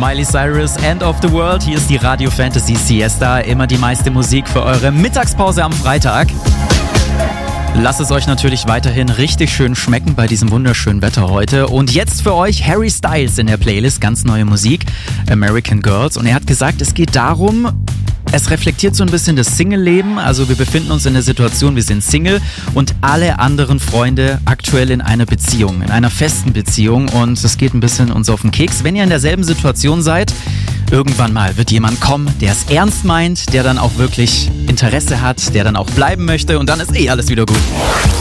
Miley Cyrus, End of the World. Hier ist die Radio Fantasy Siesta. Immer die meiste Musik für eure Mittagspause am Freitag. Lasst es euch natürlich weiterhin richtig schön schmecken bei diesem wunderschönen Wetter heute. Und jetzt für euch Harry Styles in der Playlist, ganz neue Musik, American Girls. Und er hat gesagt, es geht darum, es reflektiert so ein bisschen das Single-Leben. Also wir befinden uns in der Situation, wir sind Single und alle anderen Freunde aktuell in einer Beziehung, in einer festen Beziehung. Und es geht ein bisschen uns auf den Keks. Wenn ihr in derselben Situation seid, irgendwann mal wird jemand kommen, der es ernst meint, der dann auch wirklich Interesse hat, der dann auch bleiben möchte und dann ist alles wieder gut.